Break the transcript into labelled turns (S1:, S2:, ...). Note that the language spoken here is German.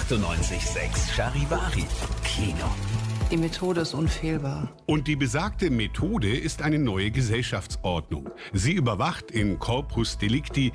S1: 98,6 Charivari. Kino.
S2: Die Methode ist unfehlbar.
S3: Und die besagte Methode ist eine neue Gesellschaftsordnung. Sie überwacht in Corpus Delicti